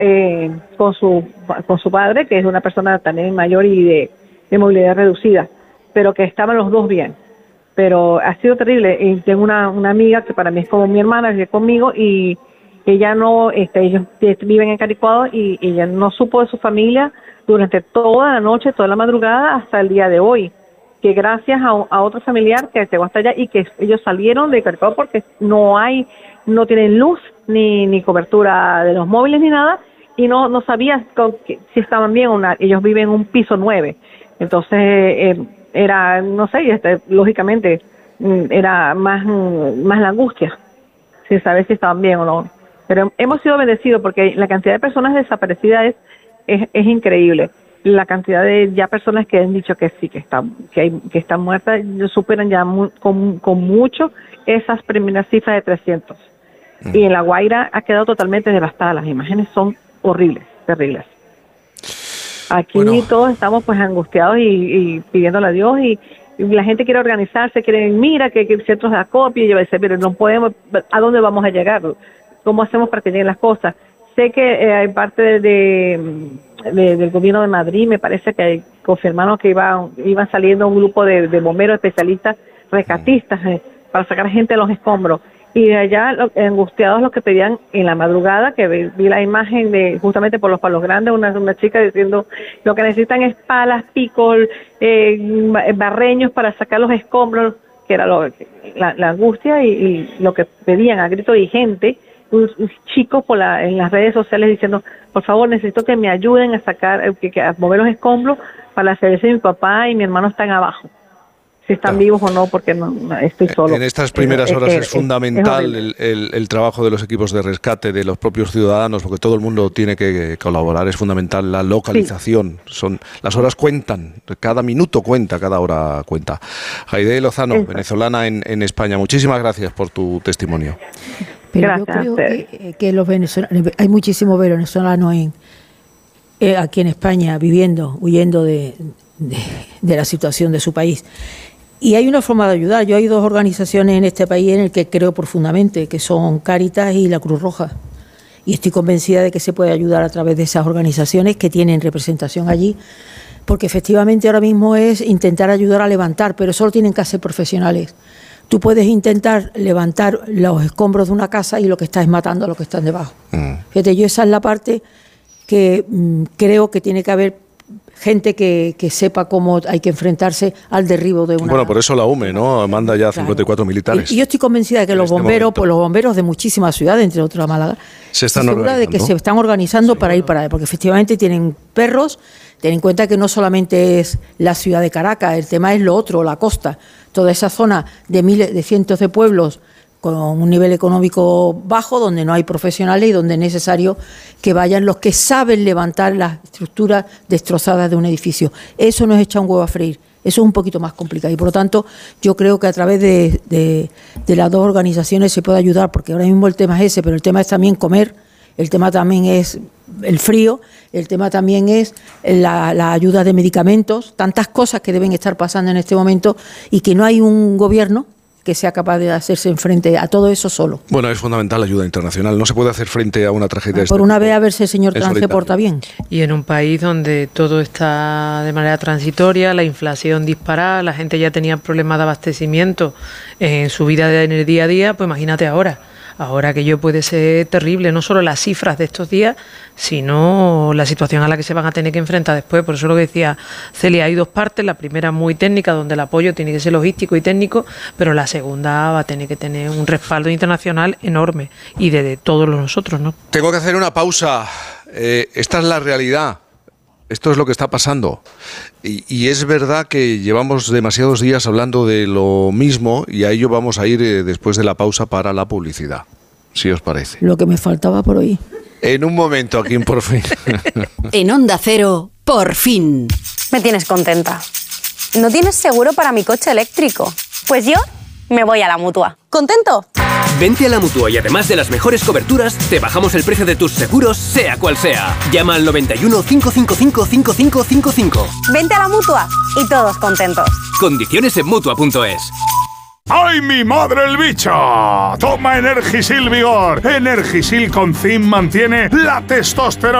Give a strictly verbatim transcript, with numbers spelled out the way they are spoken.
eh, con su con su padre, que es una persona también mayor y de, de movilidad reducida, pero que estaban los dos bien. Pero ha sido terrible. Y tengo una, una amiga que para mí es como mi hermana, vive conmigo, y ella no, este, ellos viven en Caricuado, y ella no supo de su familia durante toda la noche, toda la madrugada, hasta el día de hoy, que gracias a, a otro familiar que llegó hasta allá y que ellos salieron de Caricuado porque no hay, no tienen luz ni, ni cobertura de los móviles ni nada, y no no sabía con, que, si estaban bien o no. Ellos viven en un piso nueve, entonces eh, era, no sé, este, lógicamente era más, más la angustia, sin saber si estaban bien o no. Pero hemos sido bendecidos porque la cantidad de personas desaparecidas es, es, es increíble. La cantidad de ya personas que han dicho que sí, que están, que hay, que están muertas, superan ya muy, con, con mucho esas primeras cifras de trescientos. Mm. Y en La Guaira ha quedado totalmente devastada. Las imágenes son horribles, terribles. Aquí bueno. Todos estamos pues angustiados y, y pidiéndole a Dios, y, y la gente quiere organizarse, quieren, mira, que, que centros de acopio, y yo decía, pero no podemos, ¿a dónde vamos a llegar? ¿Cómo hacemos para que lleguen las cosas? Sé que eh, hay parte de, de, de, del gobierno de Madrid, me parece que confirmaron que iban, iban saliendo un grupo de, de bomberos especialistas, rescatistas, eh, para sacar gente de los escombros. Y de allá, lo, angustiados, los que pedían en la madrugada, que vi, vi la imagen de justamente por los Palos Grandes, una, una chica diciendo lo que necesitan es palas, picos, eh, barreños para sacar los escombros, que era lo, la, la angustia, y, y lo que pedían a grito de gente, chicos por la, en las redes sociales diciendo, por favor, necesito que me ayuden a sacar, que, que a mover los escombros para saber si mi papá y mi hermano están abajo, si están claro. vivos o no, porque no, no estoy solo. En estas primeras horas es, es, es fundamental es el, el, el trabajo de los equipos de rescate, de los propios ciudadanos, porque todo el mundo tiene que colaborar. Es fundamental la localización. Sí. Son, las horas cuentan, cada minuto cuenta, cada hora cuenta. Haidé Lozano, Eso. venezolana en, en España, muchísimas gracias por tu testimonio. Pero Gracias, yo creo que, que los venezolanos, hay muchísimos venezolanos en, eh, aquí en España viviendo, huyendo de, de, de la situación de su país. Y hay una forma de ayudar. Yo hay dos organizaciones en este país en el que creo profundamente, que son Cáritas y la Cruz Roja. Y estoy convencida de que se puede ayudar a través de esas organizaciones que tienen representación allí, porque efectivamente ahora mismo es intentar ayudar a levantar, pero solo tienen que ser profesionales. Tú puedes intentar levantar los escombros de una casa y lo que estás es matando a los que están debajo. Mm. Fíjate, yo esa es la parte que mm, creo que tiene que haber gente que, que sepa cómo hay que enfrentarse al derribo de una... Bueno, por eso la U M E, ¿no? Manda ya cincuenta y cuatro claro. militares. Y, y yo estoy convencida de que los este bomberos, momento. pues los bomberos de muchísimas ciudades, entre otras Málaga, se están estoy segura de que se están organizando sí, para ir para allá, porque efectivamente tienen perros. Ten en cuenta que no solamente es la ciudad de Caracas, el tema es lo otro, la costa, toda esa zona de miles, de cientos de pueblos con un nivel económico bajo, donde no hay profesionales y donde es necesario que vayan los que saben levantar las estructuras destrozadas de un edificio. Eso no es echar un huevo a freír, eso es un poquito más complicado. Y por lo tanto, yo creo que a través de, de, de las dos organizaciones se puede ayudar, porque ahora mismo el tema es ese, pero el tema es también comer, el tema también es el frío, el tema también es la, la ayuda de medicamentos, tantas cosas que deben estar pasando en este momento y que no hay un gobierno que sea capaz de hacerse en frente a todo eso solo. Bueno, es fundamental la ayuda internacional. No se puede hacer frente a una tragedia. Por una vez a ver si el señor Trump se porta bien. Y en un país donde todo está de manera transitoria, la inflación disparada, la gente ya tenía problemas de abastecimiento en su vida en el día a día, pues imagínate ahora. Ahora aquello puede ser terrible, no solo las cifras de estos días, sino la situación a la que se van a tener que enfrentar después. Por eso lo que decía Celia, hay dos partes, la primera muy técnica, donde el apoyo tiene que ser logístico y técnico, pero la segunda va a tener que tener un respaldo internacional enorme y de, de todos nosotros, ¿no? Tengo que hacer una pausa. Eh, esta es la realidad. Esto es lo que está pasando. Y, y es verdad que llevamos demasiados días hablando de lo mismo y a ello vamos a ir eh, después de la pausa para la publicidad, si os parece. Lo que me faltaba por hoy. En un momento, aquí en Por Fin. En Onda Cero, Por Fin. Me tienes contenta. ¿No tienes seguro para mi coche eléctrico? Pues yo me voy a la Mutua. ¿Contento? Vente a la Mutua y además de las mejores coberturas, te bajamos el precio de tus seguros, sea cual sea. Llama al noventa y uno, cinco cinco cinco, cinco cinco cinco cinco. Vente a la Mutua y todos contentos. Condiciones en Mutua punto es. ¡Ay, mi madre el bicho! Toma Energisil Vigor. Energisil con zinc mantiene la testosterona